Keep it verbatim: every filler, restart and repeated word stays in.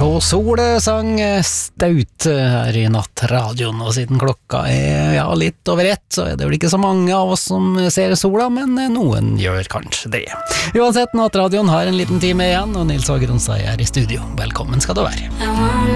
Så sole sang staut her i nattradioen, og siden klokka er ja, litt over ett, så er det vel ikke så mange av oss som ser sola, men noen gjør kanskje det. Uansett, nattradioen har en liten time igjen, og Nils Åge Ronstad er i studio. Velkommen skal du være.